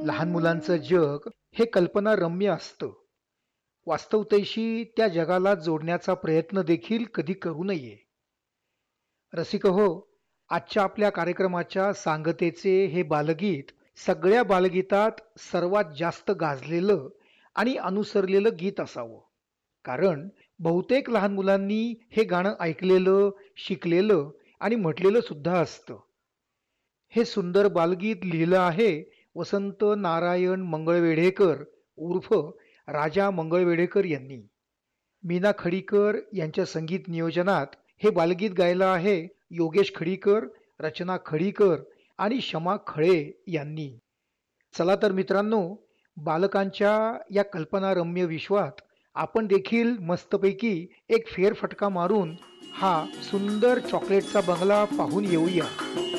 लहान मुलांचं जग हे कल्पनारम्य असतं. वास्तवतेशी त्या जगाला जोडण्याचा प्रयत्न देखील कधी करू नये. रसिक हो, आजच्या आपल्या कार्यक्रमाच्या सांगतेचे हे बालगीत सगळ्या बालगीतात सर्वात जास्त गाजलेलं आणि अनुसरलेलं गीत असावं. कारण बहुतेक लहान मुलांनी हे गाणं ऐकलेलं, शिकलेलं आणि म्हटलेलं सुद्धा असतं. हे सुंदर बालगीत लिहिलं आहे वसंत नारायण मंगळवेढेकर उर्फ राजा मंगळवेढेकर यांनी. मीना खडीकर यांच्या संगीत नियोजनात हे बालगीत गायलं आहे योगेश खडीकर, रचना खडीकर आणि शमा खळे यांनी. चला तर मित्रांनो, बालकांच्या या कल्पनारम्य विश्वात आपण देखील मस्तपैकी एक फेरफटका मारून हा सुंदर चॉकलेटचा बंगला पाहून येऊया.